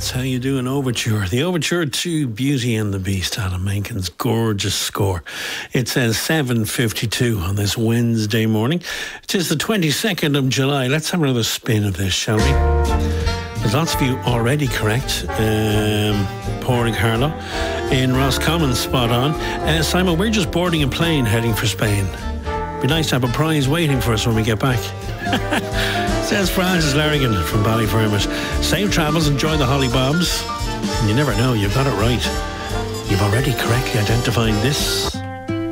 That's how you do an overture. The overture to Beauty and the Beast, Alan Menken's gorgeous score. It says 7:52 on this Wednesday morning. It is the 22nd of July. Let's have another spin of this, shall we? There's lots of you already correct. Pádraig Harlow in Roscommon, spot on. Simon, we're just boarding a plane heading for Spain. Be nice to have a prize waiting for us when we get back. Says Francis Larrigan from Ballyfermot. Safe travels, enjoy the hollybobs. And you never know, you've got it right. You've already correctly identified this.